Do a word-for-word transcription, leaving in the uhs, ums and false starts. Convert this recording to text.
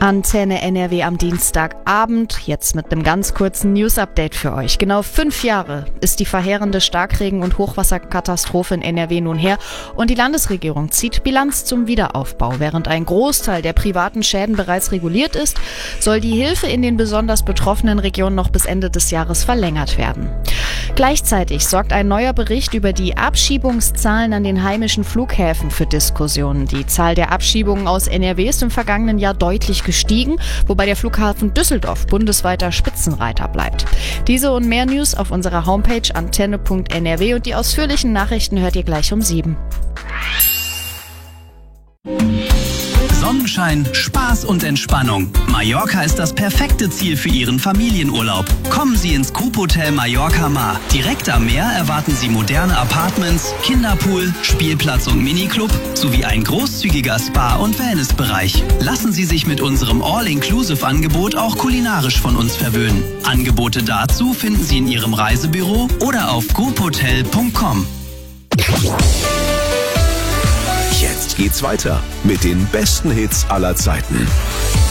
Antenne N R W am Dienstagabend, jetzt mit einem ganz kurzen News-Update für euch. Genau fünf Jahre ist die verheerende Starkregen- und Hochwasserkatastrophe in N R W nun her und die Landesregierung zieht Bilanz zum Wiederaufbau. Während ein Großteil der privaten Schäden bereits reguliert ist, soll die Hilfe in den besonders betroffenen Regionen noch bis Ende des Jahres verlängert werden. Gleichzeitig sorgt ein neuer Bericht über die Abschiebungszahlen an den heimischen Flughäfen für Diskussionen. Die Zahl der Abschiebungen aus N R W ist im vergangenen Jahr deutlich gestiegen, wobei der Flughafen Düsseldorf bundesweiter Spitzenreiter bleibt. Diese und mehr News auf unserer Homepage antenne punkt n r w und die ausführlichen Nachrichten hört ihr gleich um sieben. Sonnenschein, Spaß und Entspannung. Mallorca ist das perfekte Ziel für Ihren Familienurlaub. Kommen Sie ins Coop-Hotel Mallorca Mar. Direkt am Meer erwarten Sie moderne Apartments, Kinderpool, Spielplatz und Miniclub sowie ein großzügiger Spa- und Wellnessbereich. Lassen Sie sich mit unserem All-Inclusive-Angebot auch kulinarisch von uns verwöhnen. Angebote dazu finden Sie in Ihrem Reisebüro oder auf coop hotel punkt com. Jetzt geht's weiter mit den besten Hits aller Zeiten.